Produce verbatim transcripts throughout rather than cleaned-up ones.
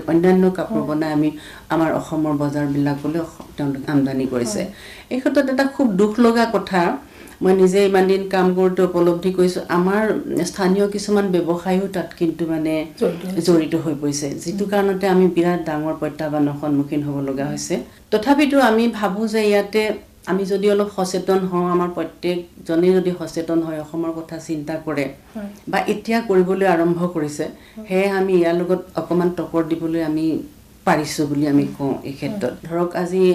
অন্যান্য কাপোৰ বনাই আমি আমাৰ অসমৰ বজাৰবিলাকলৈ তেওঁলোকে আমদানি কৰিছে এই ক্ষেত্ৰত এটা খুব দুখ লগা কথা মই নিজে ইমান দিন কাম কৰোঁতে উপলব্ধি কৰিছোঁ আমাৰ স্থানীয় কিছুমান ব্যৱসায়ও তাত কিন্তু মানে জড়িত হৈ পৰিছে যিটো কাৰণতে আমি বিৰাট ডাঙৰ প্ৰত্যাহ্বানৰ সন্মুখীন হ'ব লগা হৈছে তথাপিতো আমি ভাবোঁ যে ইয়াতে আমি যদি অলপ সচেতন হওঁ আমাৰ প্ৰত্যেকজনে যদি সচেতন হয় অসমৰ কথা চিন্তা কৰে বা এতিয়া কৰিবলৈ আৰম্ভ কৰিছে সেয়ে আমি ইয়াৰ লগত অকমান টকৰ দিবলৈ আমি পাৰিছোঁ বুলি আমি কওঁ এই ক্ষেত্ৰত ধৰক আজি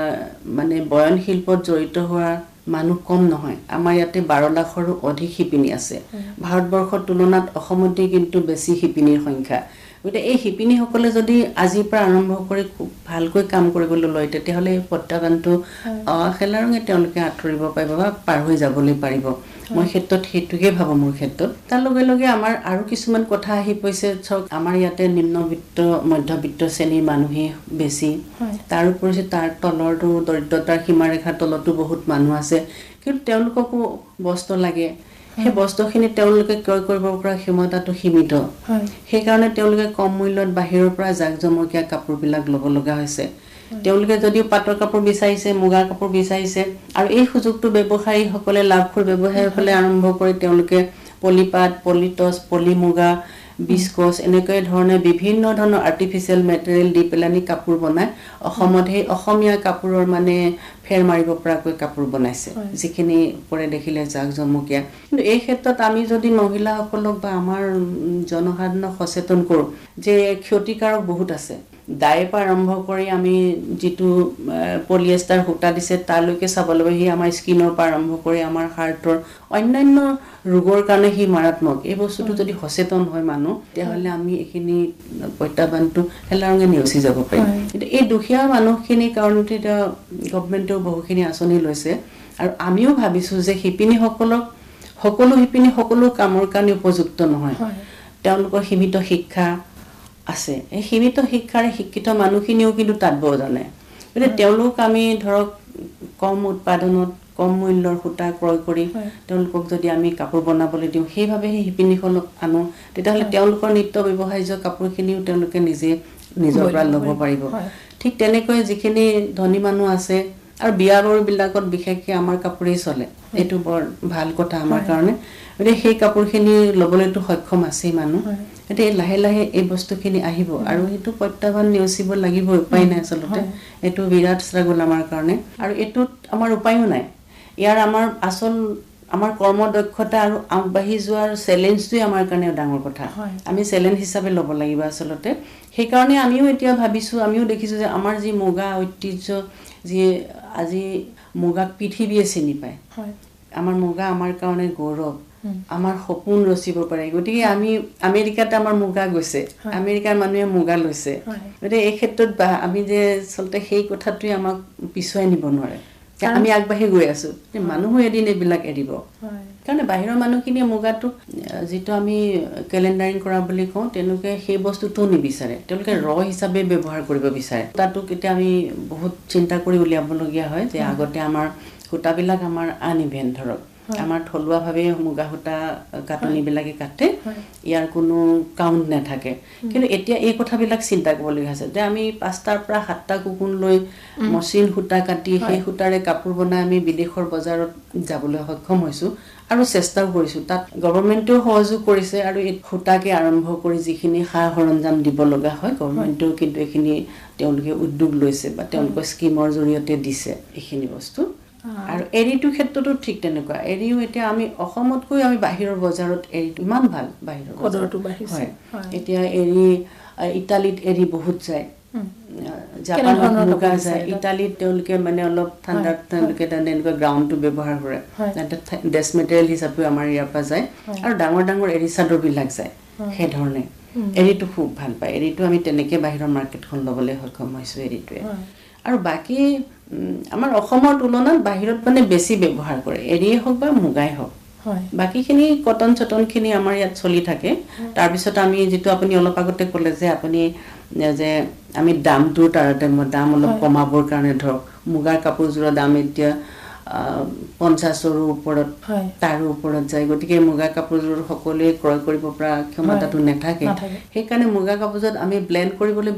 মানে বয়ন শিল্পত জড়িত হোৱা মানুহ কম নহয় আমাৰ ইয়াতে বাৰ লাখৰো অধিক শিপিনী আছে ভাৰতবৰ্ষৰ তুলনাত অসমতে কিন্তু বেছি শিপিনীৰ সংখ্যা গতিকে এই শিপিনীসকলে যদি আজিৰ পৰা আৰম্ভ কৰি খুব ভালকৈ কাম কৰিবলৈ লয় তেতিয়াহ'লে এই প্ৰত্যাহ্বানটো খেলাৰঙে তেওঁলোকে আঁতৰিব পাৰিব বা পাৰ হৈ যাবলৈ পাৰিব মই ক্ষেত্ৰত সেইটোকে ভাবোঁ মোৰ ক্ষেত্ৰত তাৰ লগে লগে আমাৰ আৰু কিছুমান কথা আহি পৰিছে চাওক আমাৰ ইয়াতে নিম্নবিত্ত মধ্যবিত্ত শ্ৰেণীৰ মানুহেই বেছি তাৰ উপৰি তাৰ তলৰটো দৰিদ্ৰতাৰ সীমাৰেখাৰ তলতো বহুত মানুহ আছে কিন্তু তেওঁলোককো বস্ত্ৰ লাগে সেই বস্তুখিনি তেওঁলোকে ক্ৰয় কৰিব পৰা ক্ষমতাটো সীমিত সেইকাৰণে তেওঁলোকে কম মূল্যত বাহিৰৰ পৰা জাকজমকীয়া কাপোৰবিলাক ল'ব লগা হৈছে তেওঁলোকে যদিও পাটৰ কাপোৰ বিচাৰিছে মুগাৰ কাপোৰ বিচাৰিছে আৰু এই সুযোগটো ব্যৱসায়ীসকলে লাভখোৰ ব্যৱসায়ীসকলে আৰম্ভ কৰি তেওঁলোকে পলিপাট পলিটছ পলিমুগা বিস্কচ এনেকৈ ধৰণে বিভিন্ন ধৰণৰ আৰ্টিফিচিয়েল মেটেৰিয়েল দি পেলানি কাপোৰ বনায় অসমত সেই অসমীয়া কাপোৰৰ মানে ফেৰ মাৰিব পৰাকৈ কাপোৰ বনাইছে যিখিনি পৰে দেখিলে জাকজমকীয়া কিন্তু এই ক্ষেত্ৰত আমি যদি মহিলাসকলক বা আমাৰ জনসাধাৰণক সচেতন কৰোঁ যে ক্ষতিকাৰক বহুত আছে দাইৰ পৰা আৰম্ভ কৰি আমি যিটো পলিয়েষ্টাৰ সূতা দিছে তালৈকে চাব লাগিব সি আমাৰ স্কিনৰ পৰা আৰম্ভ কৰি আমাৰ হাৰ্টৰ অন্যান্য ৰোগৰ কাৰণে সি মাৰাত্মক এই বস্তুটো যদি সচেতন হয় মানুহ তেতিয়াহ'লে আমি এইখিনি প্ৰত্যাহ্বানটো খেলাৰঙে নেওচি যাব পাৰিম কিন্তু এই দুখীয়া মানুহখিনিৰ কাৰণতে এতিয়া গভৰ্ণমেণ্টেও বহুখিনি আঁচনি লৈছে আৰু আমিও ভাবিছোঁ যে শিপিনীসকলক সকলো শিপিনী সকলো কামৰ কাৰণে উপযুক্ত নহয় তেওঁলোকৰ সীমিত শিক্ষা আছে এই সীমিত শিক্ষাৰে শিক্ষিত মানুহখিনিও কিন্তু তাঁত বব জানে গতিকে তেওঁলোক আমি ধৰক কম উৎপাদনত কম মূল্যৰ সূতা ক্ৰয় কৰি তেওঁলোকক যদি আমি কাপোৰ বনাবলৈ দিওঁ সেইভাৱে সেই শিপিনীসকলক আনো তেতিয়াহ'লে তেওঁলোকৰ নিত্য ব্যৱহাৰ্য কাপোৰখিনিও তেওঁলোকে নিজে নিজৰ পৰা ল'ব পাৰিব ঠিক তেনেকৈ যিখিনি ধনী মানুহ আছে আৰু বিয়া বাৰুবিলাকত বিশেষকৈ আমাৰ কাপোৰেই চলে এইটো বৰ ভাল কথা আমাৰ কাৰণে গতিকে সেই কাপোৰখিনি ল'বলৈতো সক্ষম আছেই মানুহ এতিয়া লাহে লাহে এই বস্তুখিনি আহিব আৰু সেইটো প্ৰত্যাহ্বান নেওচিব লাগিব উপায় নাই আচলতে এইটো বিৰাট ষ্ট্ৰাগল আমাৰ কাৰণে আৰু এইটোত আমাৰ উপায়ো নাই ইয়াৰ আমাৰ আচল আমাৰ কৰ্মদক্ষতা আৰু আগবাঢ়ি যোৱাৰ চেলেঞ্জটোৱে আমাৰ কাৰণে ডাঙৰ কথা আমি চেলেঞ্জ হিচাপে ল'ব লাগিব আচলতে সেইকাৰণে আমিও এতিয়া ভাবিছোঁ আমিও দেখিছোঁ যে আমাৰ যি মুগা ঐতিহ্য যি আজি মুগাক পৃথিৱীয়ে চিনি পায় আমাৰ মুগা আমাৰ কাৰণে গৌৰৱ আমাৰ সপোন ৰচিব পাৰে গতিকে আমি আমেৰিকাত আমাৰ মুগা গৈছে আমেৰিকাৰ মানুহে মুগা লৈছে গতিকে এই ক্ষেত্ৰত আমি যে আচলতে সেই কথাটোৱে আমাক পিছুৱাই নিব নোৱাৰে আমি আগবাঢ়ি গৈ আছোঁ মানুহো এদিন এইবিলাক এৰিব কাৰণ বাহিৰৰ মানুহখিনিয়ে মুগাটোক যিটো আমি কেলেণ্ডাৰিং কৰা বুলি কওঁ তেওঁলোকে সেই বস্তুটো নিবিচাৰে তেওঁলোকে ৰ হিচাপে ব্যৱহাৰ কৰিব বিচাৰে তাতো কেতিয়া আমি বহুত চিন্তা কৰি উলিয়াবলগীয়া হয় যে আগতে আমাৰ সূতাবিলাক আমাৰ আন ইভেণ্ট ধৰক আমাৰ থলুৱাভাৱে মুগা সূতা কাটনিবিলাকে কাটে ইয়াৰ কোনো কাউণ্ট নাথাকে কিন্তু এতিয়া এই কথাবিলাক চিন্তা কৰিবলগীয়া হৈছে যে আমি পাঁচটাৰ পৰা সাতটা কুকুন লৈ মচিন সূতা কাটি সেই সূতাৰে কাপোৰ বনাই আমি বিদেশৰ বজাৰত যাবলৈ সক্ষম হৈছোঁ আৰু চেষ্টাও কৰিছোঁ তাত গভৰ্ণমেণ্টেও সহযোগ কৰিছে আৰু এই সূতাকে আৰম্ভ কৰি যিখিনি সা সৰঞ্জাম দিব লগা হয় গভৰ্ণমেণ্টেও কিন্তু এইখিনি তেওঁলোকে উদ্যোগ লৈছে বা তেওঁলোকৰ স্কিমৰ জৰিয়তে দিছে এইখিনি বস্তু আৰু এৰীটোৰ ক্ষেত্ৰতো ঠিক তেনেকুৱা এৰীও এতিয়া আমি অসমতকৈ আমি বাহিৰৰ বজাৰত এৰীটো ইমান ভাল বাহিৰৰ কদৰটো বাঢ়িছে এতিয়া এৰী ইটালীত এৰী বহুত যায় জাপানত মুগা যায় ইটালীত তেওঁলোকে মানে অলপ ঠাণ্ডাত তেওঁলোকে তেনেকুৱা গ্ৰাউণ্ডটো ব্যৱহাৰ কৰে ড্ৰেছ মেটেৰিয়েল হিচাপেও আমাৰ ইয়াৰ পৰা যায় আৰু ডাঙৰ ডাঙৰ এৰী চাদৰবিলাক যায় সেইধৰণে এৰীটো খুব ভাল পায় এৰীটো আমি তেনেকৈ বাহিৰৰ মাৰ্কেটখন ল'বলৈ সক্ষম হৈছোঁ এৰীটোৱে আৰু বাকী আমাৰ অসমৰ তুলনাত বাহিৰত মানে বেছি ব্যৱহাৰ কৰে এৰীয়ে হওক বা মুগাই হওক বাকীখিনি কটন চটনখিনি আমাৰ ইয়াত চলি থাকে তাৰপিছত আমি যিটো আপুনি অলপ আগতে ক'লে যে আপুনি যে আমি দামটো তাৰতাম্য দাম অলপ কমাবৰ কাৰণে ধৰক মুগাৰ কাপোৰযোৰৰ দাম এতিয়া পঞ্চাছৰো ওপৰত তাৰো ওপৰত যায় গতিকে মুগা কাপোৰযোৰ সকলোৱে ক্ৰয় কৰিব পৰা ক্ষমতাটো নাথাকে সেইকাৰণে মুগা কাপোৰযোৰত আমি ব্লেণ্ড কৰিবলৈ